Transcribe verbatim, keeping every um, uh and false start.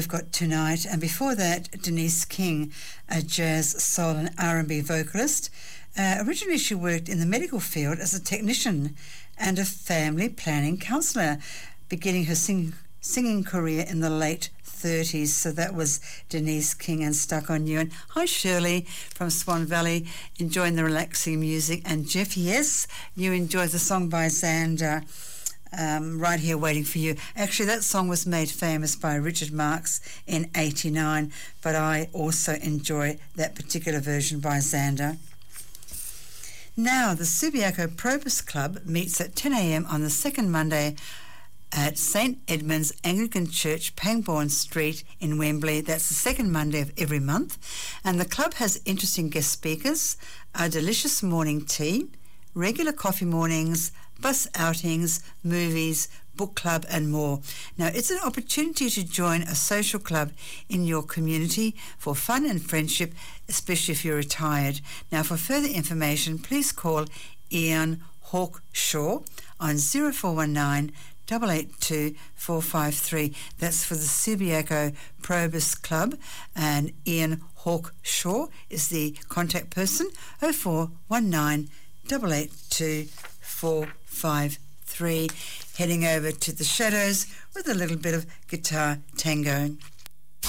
We've got Tonight, and before that, Denise King, a jazz, soul and R and B vocalist. Uh, originally, she worked in the medical field as a technician and a family planning counsellor, beginning her sing- singing career in the late thirties. So that was Denise King and Stuck on You. And hi, Shirley from Swan Valley, enjoying the relaxing music. And Jeff, yes, you enjoyed the song by Xander. Um, right here waiting for you. Actually, that song was made famous by Richard Marx in eighty-nine, but I also enjoy that particular version by Xander. Now, the Subiaco Probus Club meets at ten a.m. on the second Monday at Saint Edmund's Anglican Church, Pangbourne Street in Wembley. That's the second Monday of every month. And the club has interesting guest speakers, a delicious morning tea, regular coffee mornings, bus outings, movies, book club and more. Now, it's an opportunity to join a social club in your community for fun and friendship, especially if you're retired. Now, for further information, please call Ian Hawkshaw on zero four one nine, eight eight two, four five three. That's for the Subiaco Probus Club, and Ian Hawkshaw is the contact person, oh four one nine, eight eight two, four five three. Heading over to the Shadows with a little bit of guitar tango.